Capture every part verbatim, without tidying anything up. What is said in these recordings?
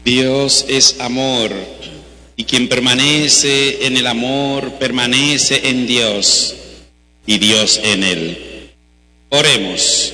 Dios es amor, y quien permanece en el amor, permanece en Dios, y Dios en él. Oremos.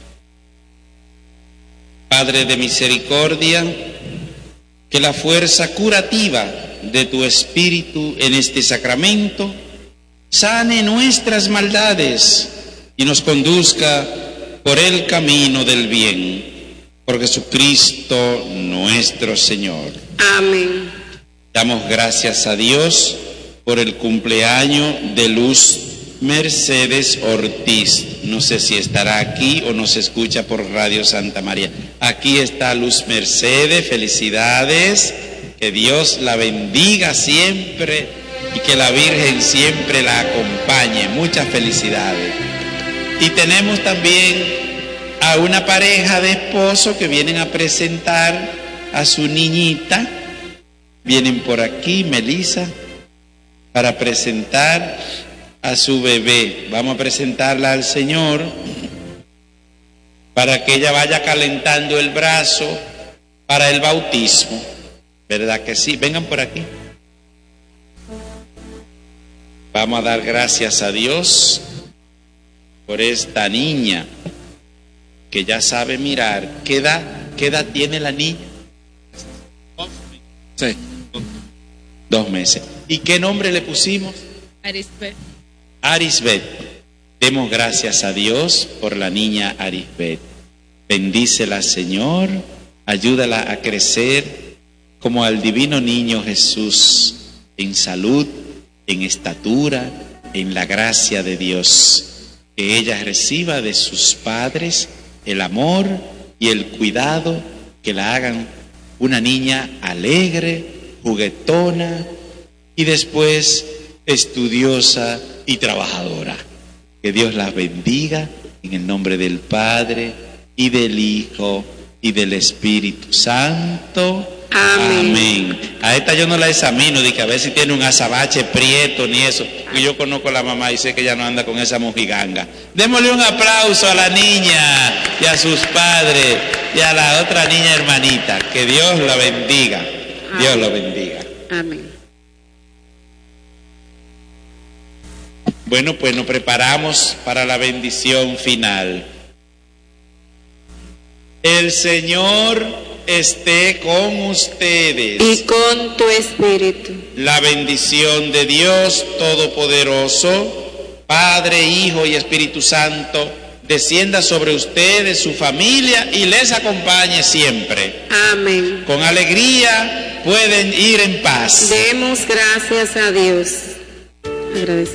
Padre de misericordia, que la fuerza curativa de tu Espíritu en este sacramento sane nuestras maldades y nos conduzca por el camino del bien. Por Jesucristo nuestro Señor. Amén. Damos gracias a Dios por el cumpleaños de Luz Mercedes Ortiz. No sé si estará aquí o nos escucha por Radio Santa María. Aquí está Luz Mercedes, felicidades, que Dios la bendiga siempre y que la Virgen siempre la acompañe. Muchas felicidades. Y tenemos también a una pareja de esposos que vienen a presentar a su niñita. Vienen por aquí, Melissa, para presentar a su bebé. Vamos a presentarla al Señor para que ella vaya calentando el brazo para el bautismo. ¿Verdad que sí? Vengan por aquí. Vamos a dar gracias a Dios por esta niña que ya sabe mirar. ¿Qué edad, qué edad tiene la niña? Sí. Dos meses. ¿Y qué nombre le pusimos? Arisbet. Arisbet. Demos gracias a Dios por la niña Arisbet. Bendícela, Señor. Ayúdala a crecer como al divino niño Jesús, en salud, en estatura, en la gracia de Dios. Que ella reciba de sus padres el amor y el cuidado que la hagan una niña alegre, juguetona y después estudiosa y trabajadora. Que Dios las bendiga en el nombre del Padre y del Hijo y del Espíritu Santo. Amén. Amén. A esta yo no la examino, de que a ver si tiene un azabache prieto ni eso. Y yo conozco a la mamá y sé que ella no anda con esa mojiganga. Démosle un aplauso a la niña y a sus padres y a la otra niña hermanita. Que Dios la bendiga. Amén. Dios la bendiga. Amén. Bueno, pues nos preparamos para la bendición final. El Señor esté con ustedes. Y con tu espíritu. La bendición de Dios Todopoderoso, Padre, Hijo y Espíritu Santo, descienda sobre ustedes, su familia, y les acompañe siempre. Amén. Con alegría pueden ir en paz. Demos gracias a Dios. Agradecemos.